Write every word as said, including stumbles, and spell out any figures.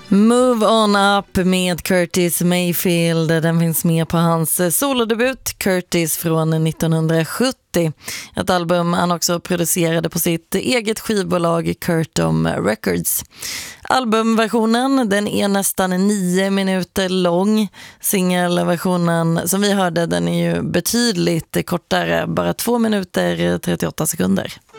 Move On Up med Curtis Mayfield. Den finns med på hans solodebut Curtis från nittonhundrasjuttio. Ett album han också producerade på sitt eget skivbolag Curtom Records. Albumversionen, den är nästan nio minuter lång. Singelversionen som vi hörde, den är ju betydligt kortare, bara två minuter trettioåtta sekunder.